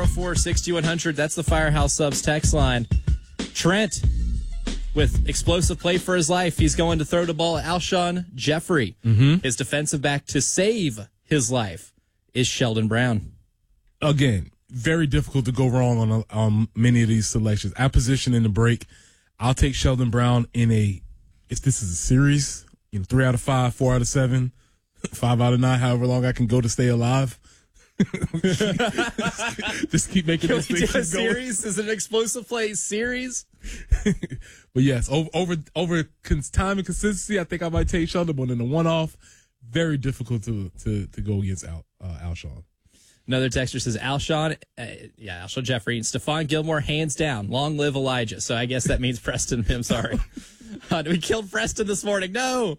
304-6100. That's the Firehouse Subs text line. Trent with explosive play for his life. He's going to throw the ball at Alshon Jeffrey. His defensive back to save his life is Sheldon Brown. Again, very difficult to go wrong on many of these selections. At position in the break, I'll take Sheldon Brown if this is a series, 3 out of 5, 4 out of 7, 5 out of 9, however long I can go to stay alive. Just keep making Can this we thing do a keep going. series? Is it an explosive play series? But yes, over time and consistency, I think I might take Sheldon, but in the one-off, very difficult to go against Alshon. Another texter says Alshon Jeffrey and Stephon Gilmore, hands down. Long live Elijah. So I guess that means Preston. I'm sorry. We killed Preston this morning. No.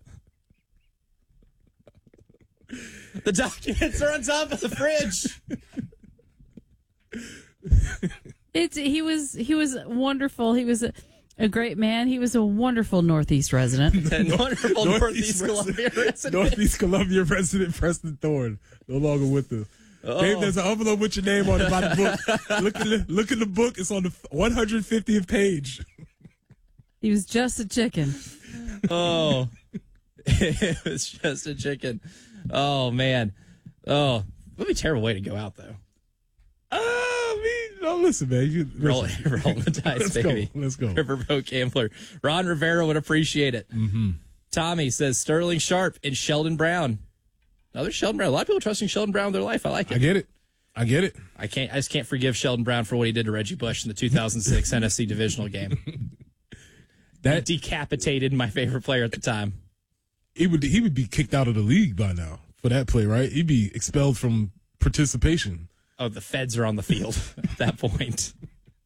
The documents are on top of the fridge. He was wonderful. He was a great man. He was a wonderful Northeast resident. And wonderful Northeast Columbia resident. Northeast Columbia resident Preston Thorne, no longer with us. Dave, there's an envelope with your name on it by the book. Look at the book. It's on the 150th page. He was just a chicken. Oh, it was just a chicken. Oh, man. Oh, it would be a terrible way to go out, though. Listen, man. Rolling the dice, baby. Let's go. Riverboat Gambler. Ron Rivera would appreciate it. Tommy says Sterling Sharp and Sheldon Brown. Another Sheldon Brown. A lot of people trusting Sheldon Brown with their life. I like it. I get it. I just can't forgive Sheldon Brown for what he did to Reggie Bush in the 2006 NFC divisional game. That decapitated my favorite player at the time. He would be kicked out of the league by now for that play, right? He'd be expelled from participation. Oh, the feds are on the field at that point.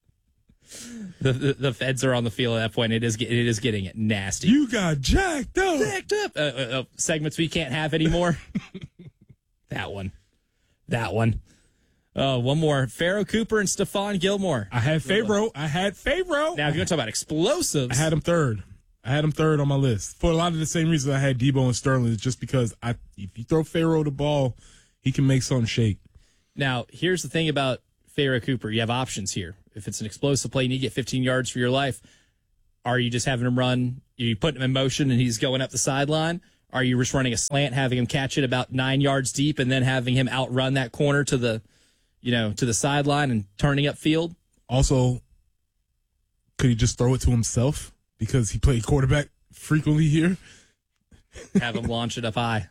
The feds are on the field at that point. It is getting it nasty. You got jacked up. Segments we can't have anymore. That one. One more. Pharaoh Cooper and Stephon Gilmore. I had Pharaoh. Now, if you're going to talk about explosives. I had him third on my list. For a lot of the same reasons I had Debo and Sterling, just because if you throw Pharaoh the ball, he can make something shake. Now, here's the thing about Pharaoh Cooper. You have options here. If it's an explosive play, you need to get 15 yards for your life. Are you just having him run? You put him in motion and he's going up the sideline? Are you just running a slant, having him catch it about 9 yards deep and then having him outrun that corner to the sideline and turning upfield? Also, could he just throw it to himself because he played quarterback frequently here? Have him launch it up high.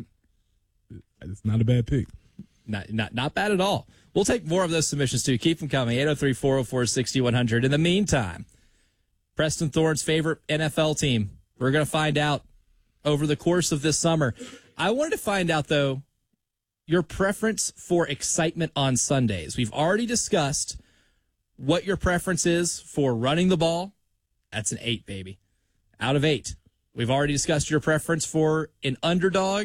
It's not a bad pick. Not bad at all. We'll take more of those submissions, too. Keep them coming. 803-404-6100. In the meantime, Preston Thorne's favorite NFL team. We're going to find out over the course of this summer. I wanted to find out, though, your preference for excitement on Sundays. We've already discussed what your preference is for running the ball. That's an 8, baby. Out of 8. We've already discussed your preference for an underdog.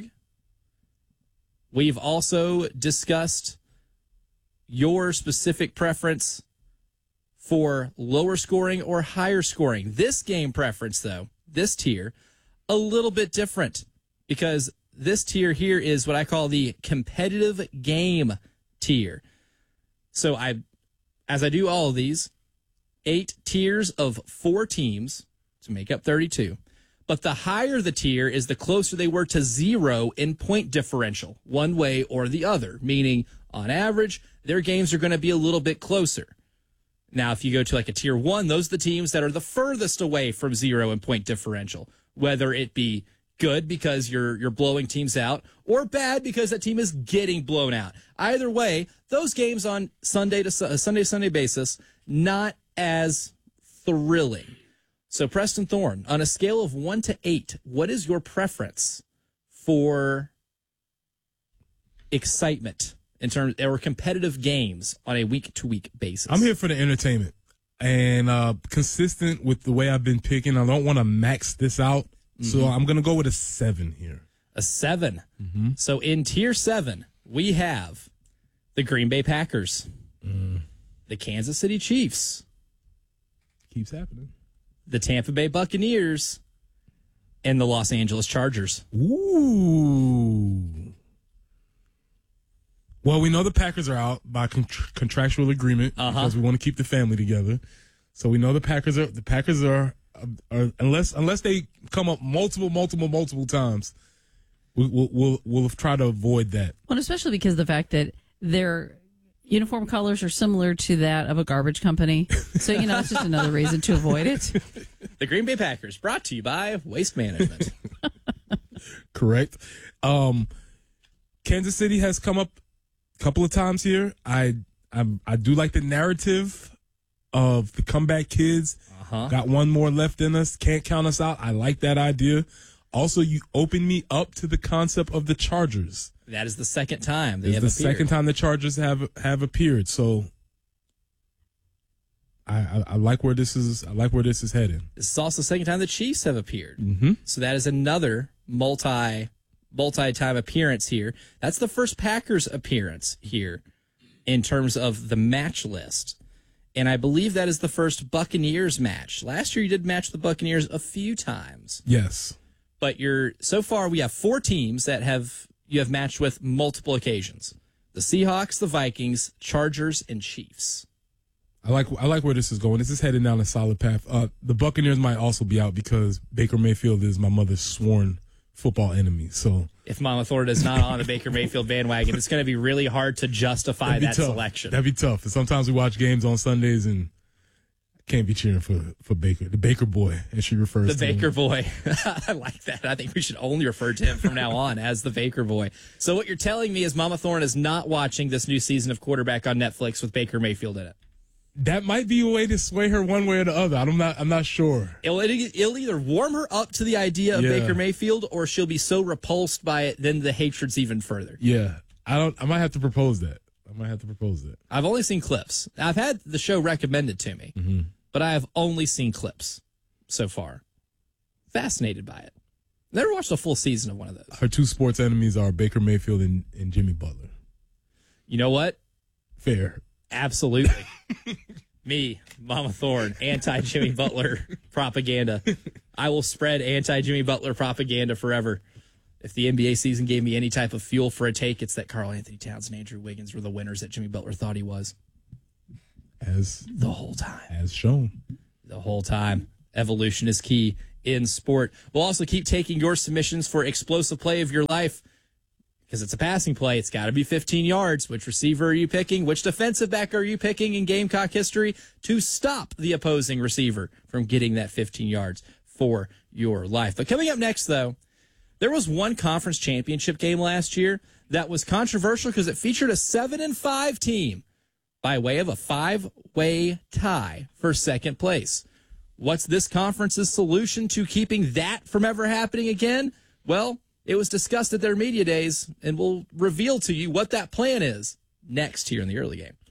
We've also discussed your specific preference for lower scoring or higher scoring. This game preference, though, this tier, a little bit different because this tier here is what I call the competitive game tier. So as I do all of these, 8 tiers of 4 teams to make up 32. But the higher the tier is, the closer they were to 0 in point differential, one way or the other, meaning on average, their games are going to be a little bit closer. Now, if you go to like a tier 1, those are the teams that are the furthest away from 0 in point differential, whether it be good because you're blowing teams out or bad because that team is getting blown out. Either way, those games on Sunday basis, not as thrilling. So, Preston Thorne, on a scale of 1 to 8, what is your preference for excitement in terms or competitive games on a week-to-week basis? I'm here for the entertainment and consistent with the way I've been picking. I don't want to max this out, so I'm going to go with a 7 here. A 7. So, in tier 7, we have the Green Bay Packers, the Kansas City Chiefs. Keeps happening. The Tampa Bay Buccaneers, and the Los Angeles Chargers. Ooh. Well, we know the Packers are out by contractual agreement because we want to keep the family together. So we know the Packers are unless they come up multiple times, we'll try to avoid that. Well, especially because of the fact that their uniform colors are similar to that of a garbage company. So, it's just another reason to avoid it. The Green Bay Packers, brought to you by Waste Management. Correct. Kansas City has come up a couple of times here. I do like the narrative of the comeback kids. Got one more left in us. Can't count us out. I like that idea. Also, you open me up to the concept of the Chargers. That is the second time they have appeared. Second time the Chargers have appeared. So I like where this is. I like where this is heading. This is also the second time the Chiefs have appeared. Mm-hmm. So that is another multi-time appearance here. That's the first Packers appearance here in terms of the match list. And I believe that is the first Buccaneers match. Last year you did match the Buccaneers a few times. Yes. But so far we have 4 teams that you have matched with multiple occasions. The Seahawks, the Vikings, Chargers, and Chiefs. I like where this is going. This is heading down a solid path. The Buccaneers might also be out because Baker Mayfield is my mother's sworn football enemy. So if Mama Thornton is not on the Baker Mayfield bandwagon, it's going to be really hard to justify that selection. That'd be tough. And sometimes we watch games on Sundays and can't be cheering for Baker, the Baker boy, as she refers to him. The Baker boy. I like that. I think we should only refer to him from now on as the Baker boy. So what you're telling me is Mama Thorne is not watching this new season of Quarterback on Netflix with Baker Mayfield in it. That might be a way to sway her one way or the other. I'm not sure. It'll either warm her up to the idea of Baker Mayfield, or she'll be so repulsed by it, then the hatred's even further. Yeah. I might have to propose that. I've only seen clips. I've had the show recommended to me, but I have only seen clips so far. Fascinated by it. Never watched a full season of one of those. Her 2 sports enemies are Baker Mayfield and Jimmy Butler. You know what? Fair. Absolutely. Me, Mama Thorne, anti-Jimmy Butler propaganda. I will spread anti-Jimmy Butler propaganda forever. If the NBA season gave me any type of fuel for a take, it's that Karl Anthony Towns and Andrew Wiggins were the winners that Jimmy Butler thought he was. The whole time. As shown. The whole time. Evolution is key in sport. We'll also keep taking your submissions for explosive play of your life. Because it's a passing play, it's got to be 15 yards. Which receiver are you picking? Which defensive back are you picking in Gamecock history to stop the opposing receiver from getting that 15 yards for your life? But coming up next, though, there was one conference championship game last year that was controversial because it featured a 7-5 team by way of a 5-way tie for second place. What's this conference's solution to keeping that from ever happening again? Well, it was discussed at their media days, and we'll reveal to you what that plan is next here in the early game.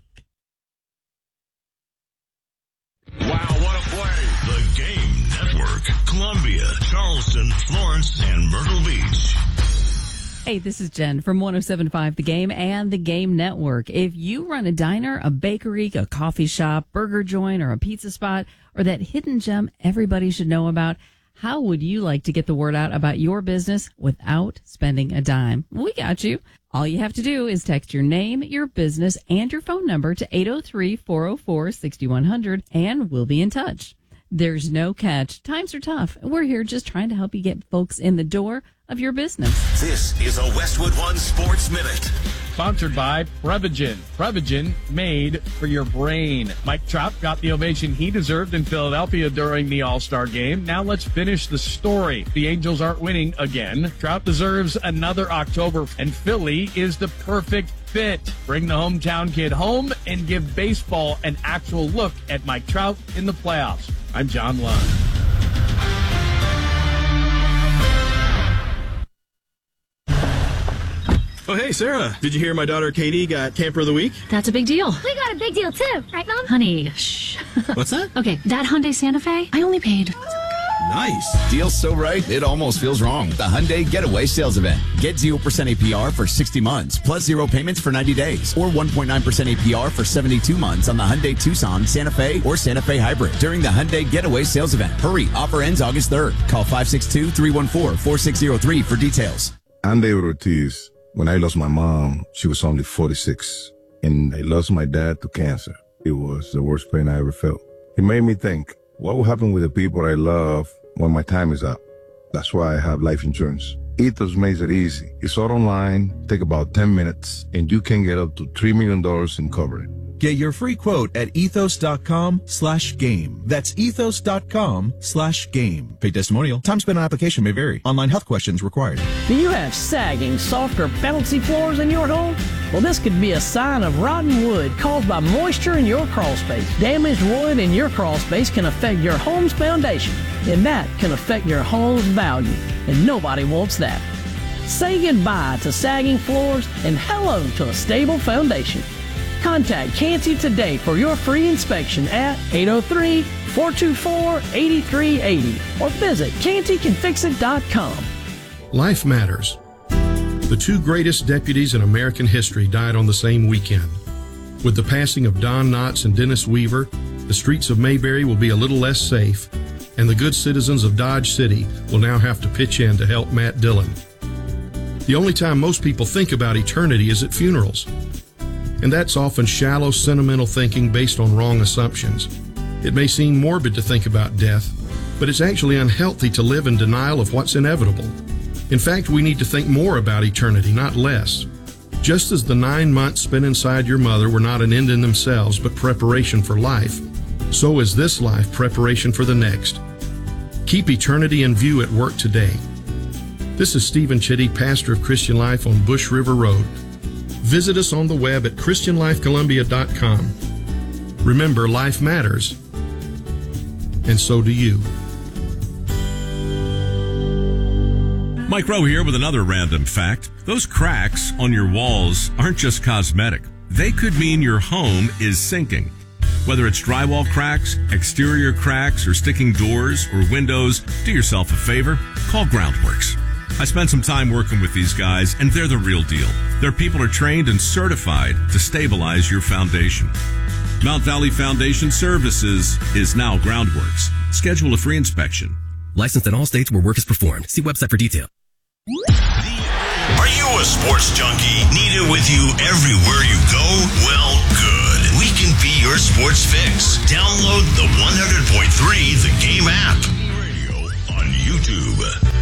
Wow, what a play! The Game Network, Columbia, Charleston, Florence, and Myrtle Beach. Hey, this is Jen from 107.5 The Game and The Game Network. If you run a diner, a bakery, a coffee shop, burger joint, or a pizza spot, or that hidden gem everybody should know about, how would you like to get the word out about your business without spending a dime? We got you. All you have to do is text your name, your business, and your phone number to 803-404-6100, and we'll be in touch. There's no catch. Times are tough. We're here just trying to help you get folks in the door of your business. This is a Westwood One Sports Minute. Sponsored by Prevagen. Prevagen made for your brain. Mike Trout got the ovation he deserved in Philadelphia during the All-Star game. Now let's finish the story. The Angels aren't winning again. Trout deserves another October, and Philly is the perfect fit. Bring the hometown kid home and give baseball an actual look at Mike Trout in the playoffs. I'm John Lund. Oh, hey, Sarah, did you hear my daughter Katie got Camper of the Week? That's a big deal. We got a big deal, too. Right, Mom? Honey, shh. What's that? Okay, that Hyundai Santa Fe, I only paid. Nice. Deal's so right, it almost feels wrong. The Hyundai Getaway Sales Event. Get 0% APR for 60 months, plus 0 payments for 90 days, or 1.9% APR for 72 months on the Hyundai Tucson, Santa Fe, or Santa Fe Hybrid during the Hyundai Getaway Sales Event. Hurry, offer ends August 3rd. Call 562-314-4603 for details. Hyundai Ortiz. When I lost my mom, she was only 46. And I lost my dad to cancer. It was the worst pain I ever felt. It made me think, what will happen with the people I love when my time is up? That's why I have life insurance. Ethos makes it easy. It's all online, take about 10 minutes, and you can get up to $3 million in coverage. Get your free quote at ethos.com/game. That's ethos.com/game. Paid testimonial. Time spent on application may vary. Online health questions required. Do you have sagging, soft, or bouncy floors in your home? Well, this could be a sign of rotten wood caused by moisture in your crawl space. Damaged wood in your crawl space can affect your home's foundation, and that can affect your home's value, and nobody wants that. Say goodbye to sagging floors and hello to a stable foundation. Contact Canty today for your free inspection at 803-424-8380 or visit cantycanfixit.com. Life matters. The two greatest deputies in American history died on the same weekend. With the passing of Don Knotts and Dennis Weaver, the streets of Mayberry will be a little less safe, and the good citizens of Dodge City will now have to pitch in to help Matt Dillon. The only time most people think about eternity is at funerals. And that's often shallow, sentimental thinking based on wrong assumptions. It may seem morbid to think about death, but it's actually unhealthy to live in denial of what's inevitable. In fact, we need to think more about eternity, not less. Just as the 9 months spent inside your mother were not an end in themselves, but preparation for life, so is this life preparation for the next. Keep eternity in view at work today. This is Stephen Chitty, pastor of Christian Life on Bush River Road. Visit us on the web at ChristianLifeColumbia.com. Remember, life matters, and so do you. Mike Rowe here with another random fact. Those cracks on your walls aren't just cosmetic. They could mean your home is sinking. Whether it's drywall cracks, exterior cracks, or sticking doors or windows, do yourself a favor, call Groundworks. I spent some time working with these guys, and they're the real deal. Their people are trained and certified to stabilize your foundation. Mount Valley Foundation Services is now Groundworks. Schedule a free inspection. Licensed in all states where work is performed. See website for detail. Are you a sports junkie? Need it with you everywhere you go? Well, good. We can be your sports fix. Download the 100.3 The Game app. Radio on YouTube.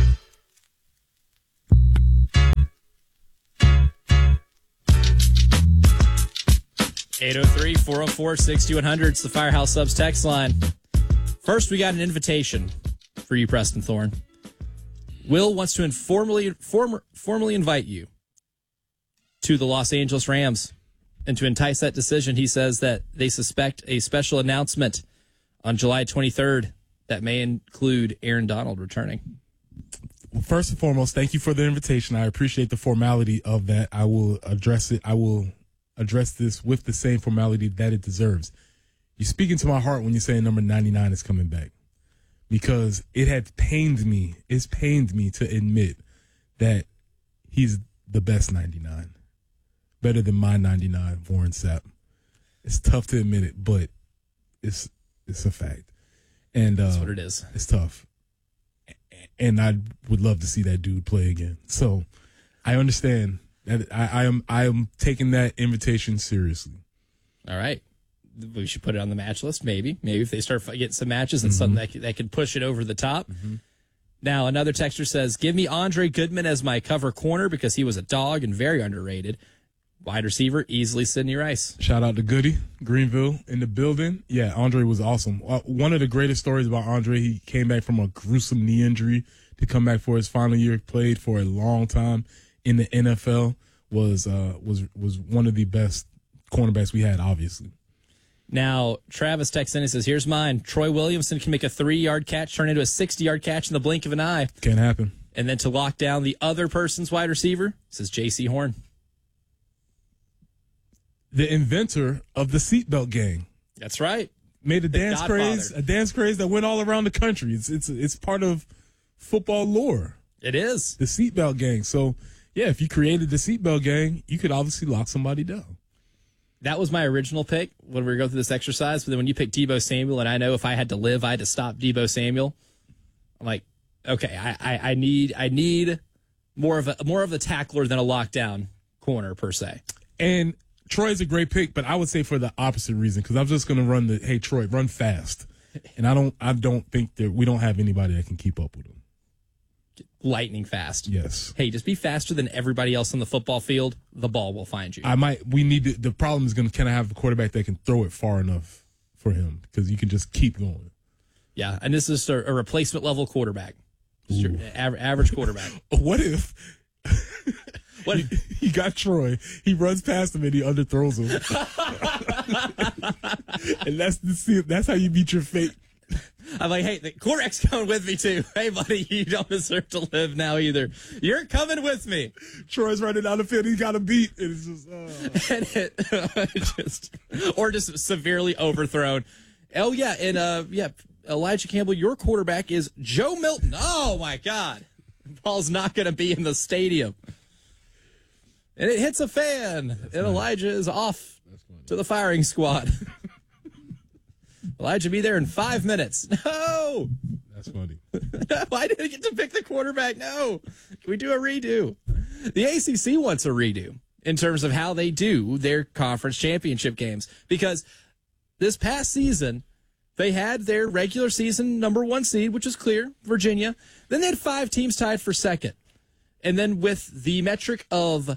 803-404-6100. It's the Firehouse Subs text line. First, we got an invitation for you, Preston Thorne. Will wants to formally invite you to the Los Angeles Rams. And to entice that decision, he says that they suspect a special announcement on July 23rd that may include Aaron Donald returning. First and foremost, thank you for the invitation. I appreciate the formality of that. I will address it. I will address this with the same formality that it deserves. You're speaking to my heart when you're saying number 99 is coming back, because it had pained me. It's pained me to admit that he's the best 99, better than my 99, Warren Sapp. It's tough to admit it, but it's a fact. And that's what it is. It's tough. And I would love to see that dude play again. So I understand that I am taking that invitation seriously. All right. We should put it on the match list, maybe. Maybe if they start getting some matches and something that could push it over the top. Mm-hmm. Now, another texter says, give me Andre Goodman as my cover corner because he was a dog and very underrated. Wide receiver, easily Sidney Rice. Shout out to Goody, Greenville in the building. Yeah, Andre was awesome. One of the greatest stories about Andre, he came back from a gruesome knee injury to come back for his final year, played for a long time in the NFL, was one of the best cornerbacks we had, obviously. Now, Travis texts in and says, here's mine. Troy Williamson can make a 3-yard catch turn into a 60-yard catch in the blink of an eye. Can't happen. And then to lock down the other person's wide receiver, says J.C. Horn. The inventor of the seatbelt gang. That's right. Made a dance craze that went all around the country. It's part of football lore. It is. The seatbelt gang. So, yeah, if you created the seatbelt gang, you could obviously lock somebody down. That was my original pick when we were going through this exercise. But then when you pick Deebo Samuel, and I know if I had to live, I had to stop Deebo Samuel. I'm like, okay, I need more of the tackler than a lockdown corner per se. And Troy's a great pick, but I would say for the opposite reason, because I'm just going to run hey, Troy, run fast. And I don't think that we don't have anybody that can keep up with him. Lightning fast. Yes. Hey, just be faster than everybody else on the football field. The ball will find you. The problem is going to kind of have a quarterback that can throw it far enough for him, because you can just keep going. Yeah, and this is a replacement level quarterback. Your average quarterback. What if he got Troy, he runs past him and he underthrows him? And that's how you beat your fate. I'm like, hey, the quarterback's coming with me too. Hey, buddy, you don't deserve to live now either. You're coming with me. Troy's running down the field. He's got a beat. And it's just, or just severely overthrown. Oh, yeah. And, Elijah Campbell, your quarterback is Joe Milton. Oh, my God. The ball's not going to be in the stadium. And it hits a fan. And Elijah is off to the firing squad. Elijah be there in 5 minutes. No. That's funny. I didn't get to pick the quarterback. No. Can we do a redo? The ACC wants a redo in terms of how they do their conference championship games, because this past season they had their regular season number 1 seed, which is clear, Virginia. Then they had 5 teams tied for second. And then with the metric of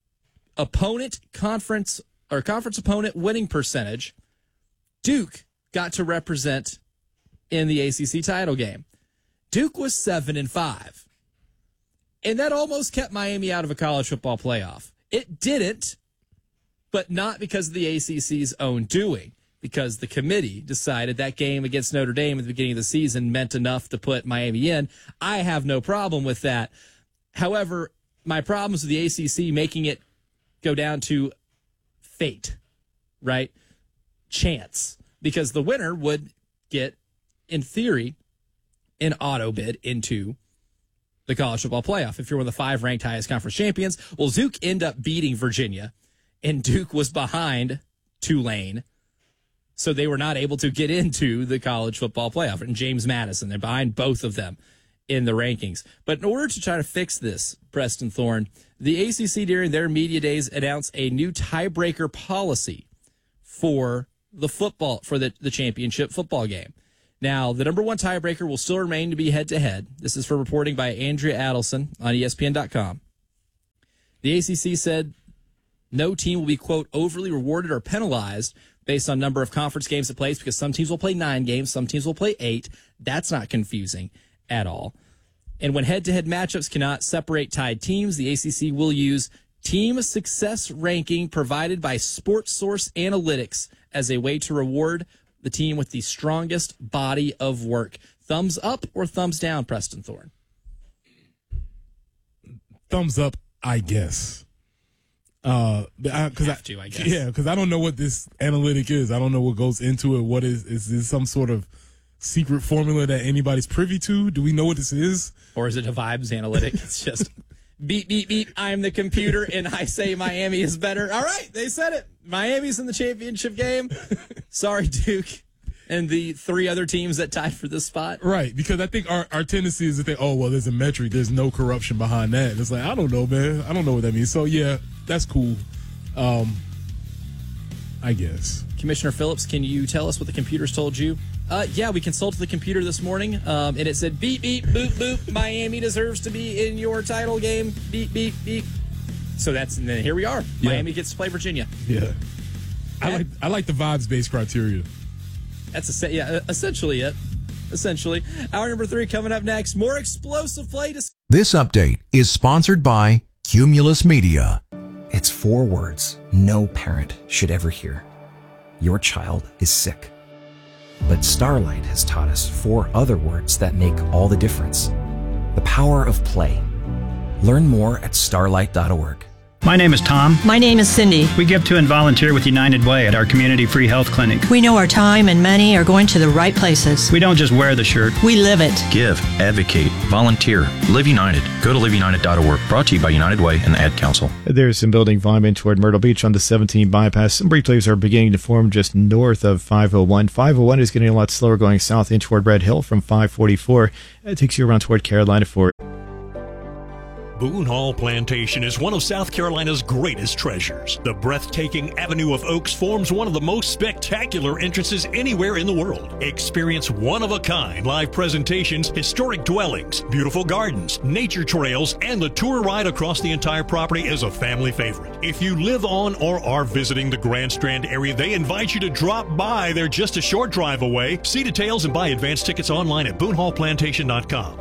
conference opponent winning percentage, Duke got to represent in the ACC title game. Duke was 7-5. And that almost kept Miami out of a college football playoff. It didn't, but not because of the ACC's own doing, because the committee decided that game against Notre Dame at the beginning of the season meant enough to put Miami in. I have no problem with that. However, my problems with the ACC making it go down to fate, right? Chance. Because the winner would get, in theory, an auto bid into the college football playoff. If you're one of the 5 ranked highest conference champions, well, Duke ended up beating Virginia, and Duke was behind Tulane, so they were not able to get into the college football playoff. And James Madison, they're behind both of them in the rankings. But in order to try to fix this, Preston Thorne, the ACC during their media days announced a new tiebreaker policy for the championship football game. Now, the number 1 tiebreaker will still remain to be head-to-head. This is for reporting by Andrea Adelson on ESPN.com. The ACC said no team will be, quote, overly rewarded or penalized based on number of conference games it plays, because some teams will play 9 games, some teams will play 8. That's not confusing at all. And when head-to-head matchups cannot separate tied teams, the ACC will use team success ranking provided by Sports Source Analytics as a way to reward the team with the strongest body of work. Thumbs up or thumbs down, Preston Thorne? Thumbs up, I guess. I guess. Yeah, because I don't know what this analytic is. I don't know what goes into it. What is this some sort of secret formula that anybody's privy to? Do we know what this is? Or is it a vibes analytic? It's just beep, beep, beep. I'm the computer, and I say Miami is better. All right, they said it. Miami's in the championship game. Sorry, Duke. And the 3 other teams that tied for this spot. Right, because I think our tendency is to think, oh, well, there's a metric. There's no corruption behind that. And it's like, I don't know, man. I don't know what that means. So, yeah, that's cool. I guess. Commissioner Phillips, can you tell us what the computers told you? Yeah, we consulted the computer this morning, and it said, beep, beep, boop, boop. Miami deserves to be in your title game. Beep, beep, beep. So and then here we are. Yeah. Miami gets to play Virginia. Yeah. I like the vibes-based criteria. That's essentially it. Essentially. Hour number 3 coming up next. More explosive play. This update is sponsored by Cumulus Media. It's 4 words no parent should ever hear. Your child is sick. But Starlight has taught us 4 other words that make all the difference. The power of play. Learn more at starlight.org. My name is Tom. My name is Cindy. We give to and volunteer with United Way at our community free health clinic. We know our time and money are going to the right places. We don't just wear the shirt. We live it. Give, advocate, volunteer, live United. Go to liveunited.org. Brought to you by United Way and the Ad Council. There's some building volume in toward Myrtle Beach on the 17 bypass. Some brief waves are beginning to form just north of 501. 501 is getting a lot slower going south in toward Red Hill from 544. It takes you around toward Carolina Fort. Boone Hall Plantation is one of South Carolina's greatest treasures. The breathtaking Avenue of Oaks forms one of the most spectacular entrances anywhere in the world. Experience one-of-a-kind live presentations, historic dwellings, beautiful gardens, nature trails, and the tour ride across the entire property is a family favorite. If you live on or are visiting the Grand Strand area, they invite you to drop by. They're just a short drive away. See details and buy advance tickets online at BooneHallPlantation.com.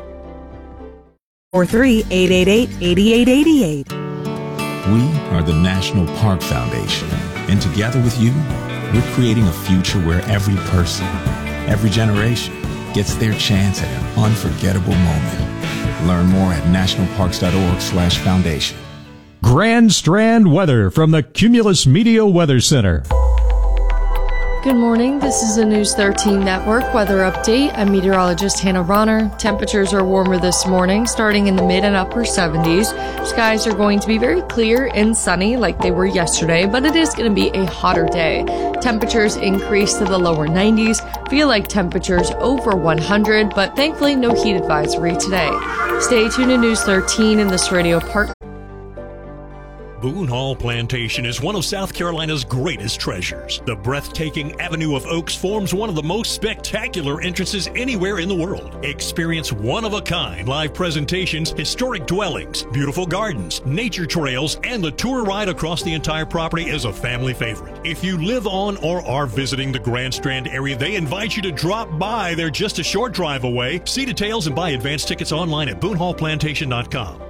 43888-8888. We are the National Park Foundation, and together with you, we're creating a future where every person, every generation, gets their chance at an unforgettable moment. Learn more at nationalparks.org/foundation. Grand Strand weather from the Cumulus Media Weather Center. Good morning. This is the News 13 Network weather update. I'm meteorologist Hannah Ronner. Temperatures are warmer this morning, starting in the mid and upper 70s. Skies are going to be very clear and sunny like they were yesterday, but it is going to be a hotter day. Temperatures increase to the lower 90s. Feel like temperatures over 100, but thankfully no heat advisory today. Stay tuned to News 13 in this radio park. Boone Hall Plantation is one of South Carolina's greatest treasures. The breathtaking Avenue of Oaks forms one of the most spectacular entrances anywhere in the world. Experience one-of-a-kind live presentations, historic dwellings, beautiful gardens, nature trails, and the tour ride across the entire property is a family favorite. If you live on or are visiting the Grand Strand area, they invite you to drop by. They're just a short drive away. See details and buy advance tickets online at BooneHallPlantation.com.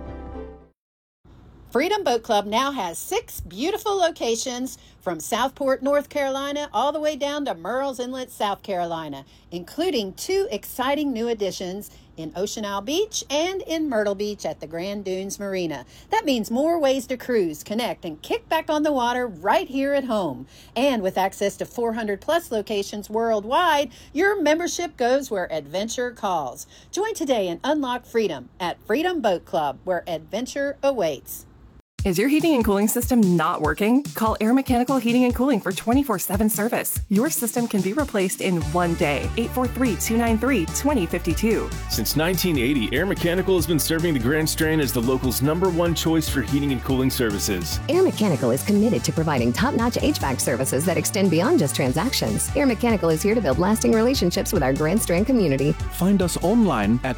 Freedom Boat Club now has 6 beautiful locations from Southport, North Carolina, all the way down to Murrells Inlet, South Carolina, including 2 exciting new additions in Ocean Isle Beach and in Myrtle Beach at the Grand Dunes Marina. That means more ways to cruise, connect, and kick back on the water right here at home. And with access to 400-plus locations worldwide, your membership goes where adventure calls. Join today and unlock freedom at Freedom Boat Club, where adventure awaits. Is your heating and cooling system not working? Call Air Mechanical Heating and Cooling for 24/7 service. Your system can be replaced in one day. 843-293-2052. Since 1980, Air Mechanical has been serving the Grand Strand as the local's #1 choice for heating and cooling services. Air Mechanical is committed to providing top-notch HVAC services that extend beyond just transactions. Air Mechanical is here to build lasting relationships with our Grand Strand community. Find us online at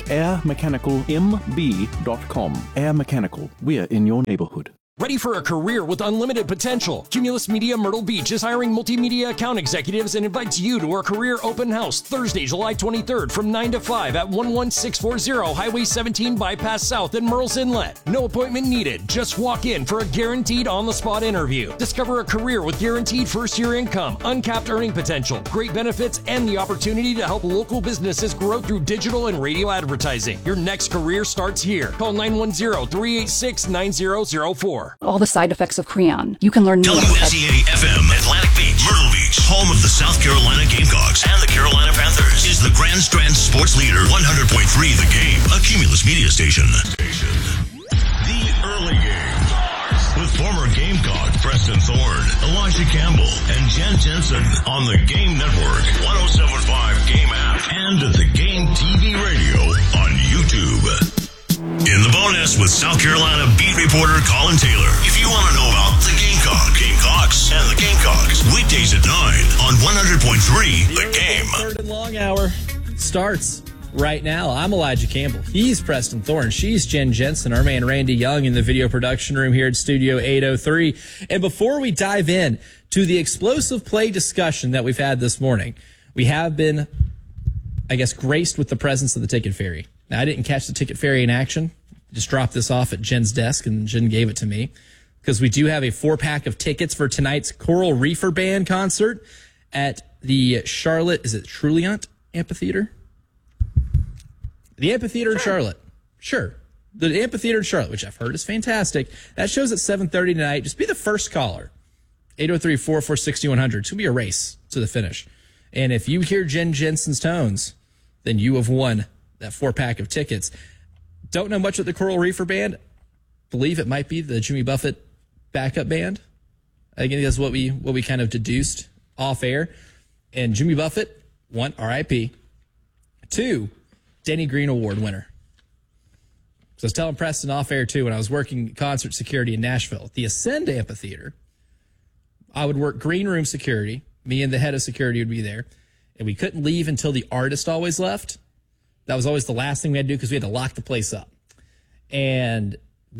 airmechanicalmb.com. Air Mechanical, we're in your neighborhood. Ready for a career with unlimited potential? Cumulus Media Myrtle Beach is hiring multimedia account executives and invites you to our career open house Thursday, July 23rd from 9 to 5 at 11640 Highway 17 Bypass South in Murrells Inlet. No appointment needed. Just walk in for a guaranteed on-the-spot interview. Discover a career with guaranteed first-year income, uncapped earning potential, great benefits, and the opportunity to help local businesses grow through digital and radio advertising. Your next career starts here. Call 910-386-9004. All the side effects of Creon. You can learn more. WSEA-FM, Atlantic Beach, Myrtle Beach, home of the South Carolina Gamecocks and the Carolina Panthers, is the Grand Strand sports leader. 100.3 The Game, a Cumulus media station. The early game with former Gamecock Preston Thorne, Elijah Campbell, and Jen Jensen on the Game Network, 107.5 Game app, and the Game TV radio on YouTube. In the bonus with South Carolina beat reporter Colin Taylor. If you want to know about the Gamecocks, and the Gamecocks, weekdays at 9 on 100.3 The Game. Third and long hour starts right now. I'm Elijah Campbell. He's Preston Thorne. She's Jen Jensen. Our man Randy Young in the video production room here at Studio 803. And before we dive in to the explosive play discussion that we've had this morning, we have been, I guess, graced with the presence of the Ticket Fairy. Now, I didn't catch the Ticket Fairy in action. Just dropped this off at Jen's desk, and Jen gave it to me because we do have a 4-pack of tickets for tonight's Coral Reefer Band concert at the Charlotte, is it Trulliant Amphitheater? The Amphitheater in Charlotte. Sure. The Amphitheater in Charlotte, which I've heard is fantastic. That show's at 7:30 tonight. Just be the first caller. 803-446-6100. It's going to be a race to the finish. And if you hear Jen Jensen's tones, then you have won that 4-pack of tickets. Don't know much of the Coral Reefer Band. Believe it might be the Jimmy Buffett backup band. I think that's what we kind of deduced off air. And Jimmy Buffett, 1, RIP. 2, Denny Green Award winner. So I was telling Preston off air too, when I was working concert security in Nashville, at the Ascend Amphitheater, I would work green room security. Me and the head of security would be there, and we couldn't leave until the artist always left. That was always the last thing we had to do because we had to lock the place up. And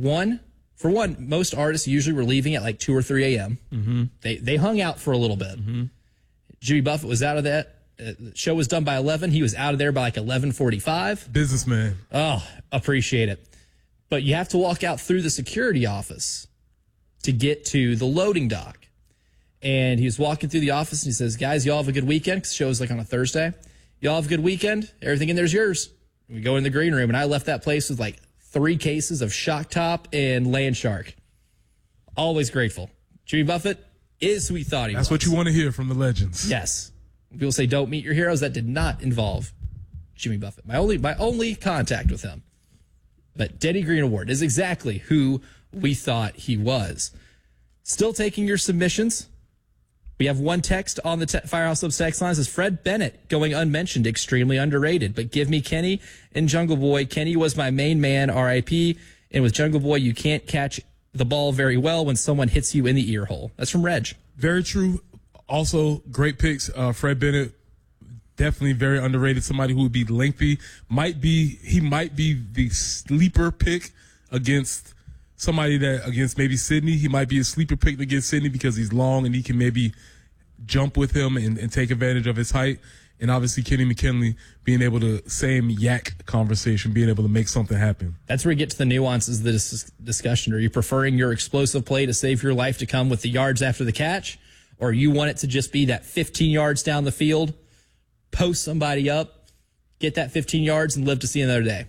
most artists usually were leaving at like 2 or 3 a.m. Mm-hmm. They hung out for a little bit. Mm-hmm. Jimmy Buffett was out of that. The show was done by 11. He was out of there by like 11:45. Businessman. Oh, appreciate it. But you have to walk out through the security office to get to the loading dock. And he was walking through the office and he says, guys, y'all have a good weekend. Because the show was like on a Thursday. Y'all have a good weekend. Everything in there's yours. We go in the green room, and I left that place with like 3 cases of Shock Top and Land Shark. Always grateful. Jimmy Buffett is who he thought he was. That's what you want to hear from the legends. Yes. People say don't meet your heroes. That did not involve Jimmy Buffett. My only contact with him. But Denny Green Award is exactly who we thought he was. Still taking your submissions. We have one text on the Firehouse Subs text line. It says, Fred Bennett, going unmentioned, extremely underrated. But give me Kenny and Jungle Boy. Kenny was my main man, R.I.P. And with Jungle Boy, you can't catch the ball very well when someone hits you in the ear hole. That's from Reg. Very true. Also, great picks. Fred Bennett, definitely very underrated. Somebody who would be lengthy. He might be the sleeper pick against against maybe Sydney. He might be a sleeper pick against Sydney because he's long and he can maybe jump with him and take advantage of his height. And obviously Kenny McKinley being able to, same yak conversation, being able to make something happen. That's where we get to the nuances of the discussion. Are you preferring your explosive play to save your life to come with the yards after the catch? Or you want it to just be that 15 yards down the field, post somebody up, get that 15 yards and live to see another day?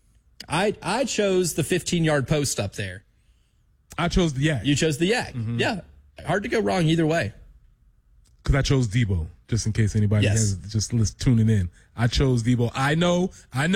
I chose the 15-yard post up there. I chose the yak. You chose the yak. Mm-hmm. Yeah. Hard to go wrong either way. Because I chose Debo, just in case anybody has just tuning in. I chose Debo. I know.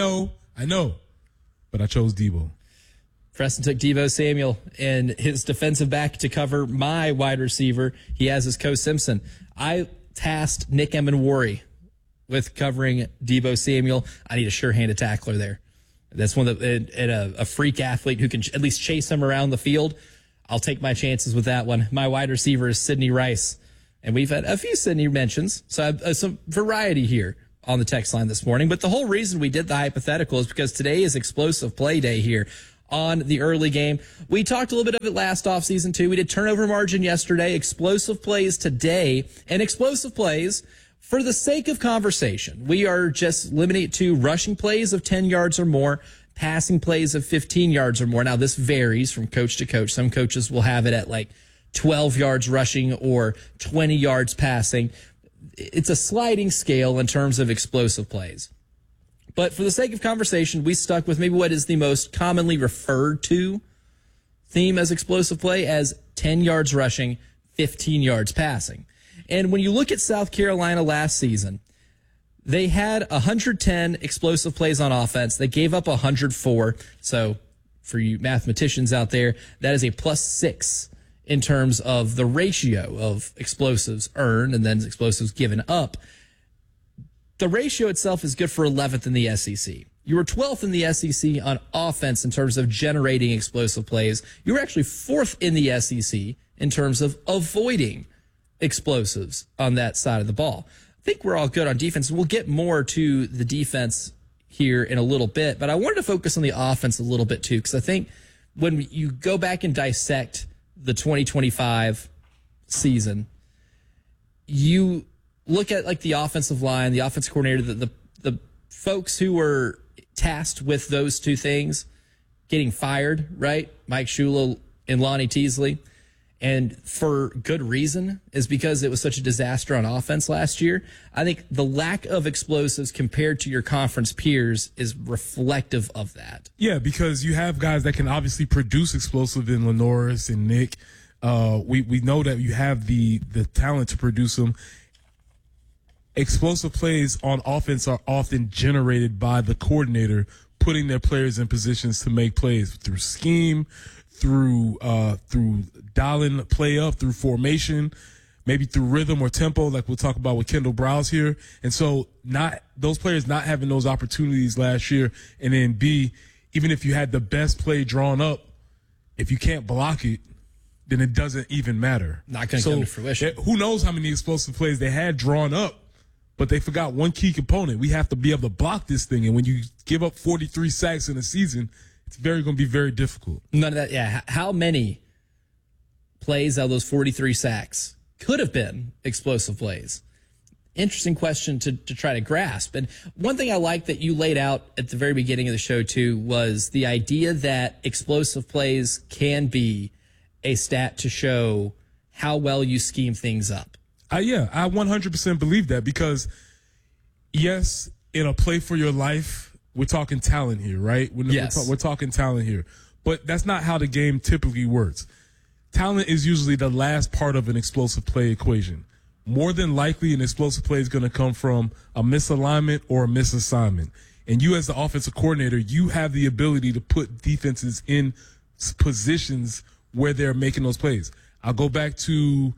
But I chose Debo. Preston took Deebo Samuel and his defensive back to cover my wide receiver. He has his Co Simpson. I tasked Nick Emenwari with covering Deebo Samuel. I need a sure-handed tackler there. That's one a freak athlete who can at least chase him around the field. I'll take my chances with that one. My wide receiver is Sidney Rice. And we've had a few Sidney mentions. So I have some variety here on the text line this morning. But the whole reason we did the hypothetical is because today is explosive play day here on the early game. We talked a little bit of it last offseason too. We did turnover margin yesterday, explosive plays today, and explosive plays for the sake of conversation. We are just limiting it to rushing plays of 10 yards or more, passing plays of 15 yards or more. Now, this varies from coach to coach. Some coaches will have it at like 12 yards rushing or 20 yards passing. It's a sliding scale in terms of explosive plays. But for the sake of conversation, we stuck with maybe what is the most commonly referred to theme as explosive play as 10 yards rushing, 15 yards passing. And when you look at South Carolina last season, they had 110 explosive plays on offense. They gave up 104. So for you mathematicians out there, that is a +6 in terms of the ratio of explosives earned and then explosives given up. The ratio itself is good for 11th in the SEC. You were 12th in the SEC on offense in terms of generating explosive plays. You were actually 4th in the SEC in terms of avoiding explosives on that side of the ball. I think we're all good on defense. We'll get more to the defense here in a little bit, but I wanted to focus on the offense a little bit too, because I think when you go back and dissect the 2025 season, you look at like the offensive line, the offensive coordinator, the folks who were tasked with those two things getting fired, right? Mike Shula and Lonnie Teasley. And for good reason, is because it was such a disaster on offense last year. I think the lack of explosives compared to your conference peers is reflective of that. Yeah, because you have guys that can obviously produce explosive in Lenoris and Nick. We know that you have the talent to produce them. Explosive plays on offense are often generated by the coordinator putting their players in positions to make plays through scheme, through dialing play up, through formation, maybe through rhythm or tempo, like we'll talk about with Kendall Browse here. And so those players not having those opportunities last year, and then B, even if you had the best play drawn up, if you can't block it, then it doesn't even matter. Not going to come to fruition. Who knows how many explosive plays they had drawn up, but they forgot one key component. We have to be able to block this thing. And when you give up 43 sacks in a season, it's going to be very difficult. None of that. Yeah. How many plays out of those 43 sacks could have been explosive plays? Interesting question to try to grasp. And one thing I like that you laid out at the very beginning of the show too was the idea that explosive plays can be a stat to show how well you scheme things up. Yeah, I 100% believe that because, yes, in a play for your life, we're talking talent here, right? We're talking talent here. But that's not how the game typically works. Talent is usually the last part of an explosive play equation. More than likely, an explosive play is going to come from a misalignment or a misassignment. And you as the offensive coordinator, you have the ability to put defenses in positions where they're making those plays. I'll go back to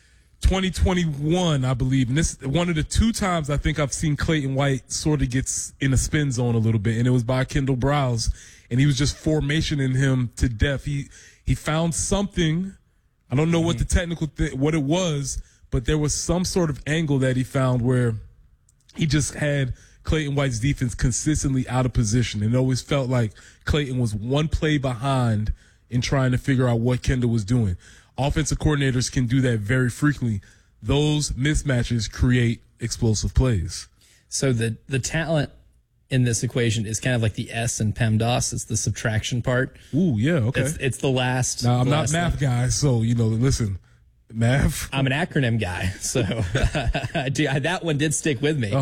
2021, I believe. And this one of the 2 times I think I've seen Clayton White sort of gets in a spin zone a little bit. And it was by Kendall Browse. And he was just formationing him to death. He found something. I don't know what the technical what it was, but there was some sort of angle that he found where he just had Clayton White's defense consistently out of position. And it always felt like Clayton was one play behind in trying to figure out what Kendall was doing. Offensive coordinators can do that very frequently. Those mismatches create explosive plays. So the talent in this equation is kind of like the S in PEMDAS. It's the subtraction part. Ooh, yeah, okay. It's the last. Now, I'm not a math guy, so, listen, math. I'm an acronym guy, so that one did stick with me.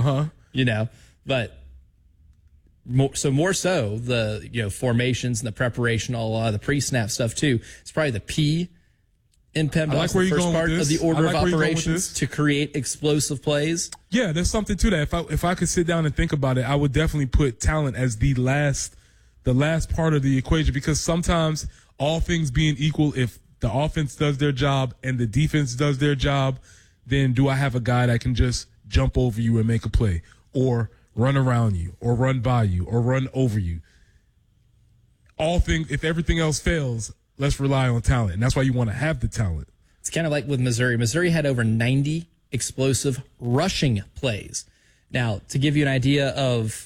But more so the formations and the preparation, all the pre-snap stuff too. It's probably the P in PEMDAS, like the first part of the order of operations to create explosive plays. Yeah, there's something to that. If I could sit down and think about it, I would definitely put talent as the last part of the equation, because sometimes, all things being equal, if the offense does their job and the defense does their job, then do I have a guy that can just jump over you and make a play, or run around you, or run by you, or run over you? If everything else fails, let's rely on talent. And that's why you want to have the talent. It's kind of like with Missouri. Missouri had over 90 explosive rushing plays. Now, to give you an idea of,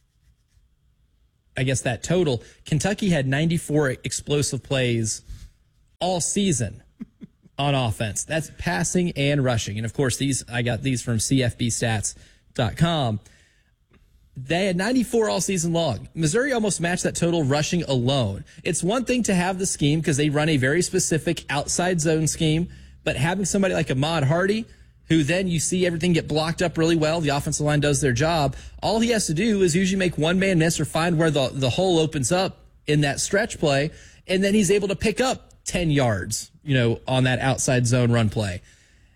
I guess, that total, Kentucky had 94 explosive plays all season on offense. That's passing and rushing. And, of course, I got these from CFBstats.com. They had 94 all season long. Missouri almost matched that total rushing alone. It's one thing to have the scheme because they run a very specific outside zone scheme, but having somebody like Ahmad Hardy, who then you see everything get blocked up really well, the offensive line does their job, all he has to do is usually make one man miss or find where the hole opens up in that stretch play, and then he's able to pick up 10 yards, on that outside zone run play.